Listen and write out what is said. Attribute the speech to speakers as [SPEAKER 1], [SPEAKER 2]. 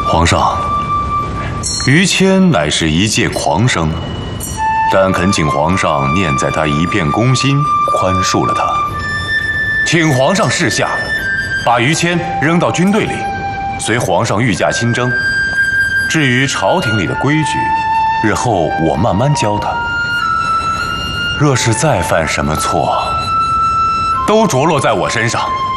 [SPEAKER 1] 皇上，于谦乃是一介狂生，但恳请皇上念在他一片公心，宽恕了他。请皇上示下，把于谦扔到军队里，随皇上御驾亲征。至于朝廷里的规矩，日后我慢慢教他。若是再犯什么错，都着落在我身上。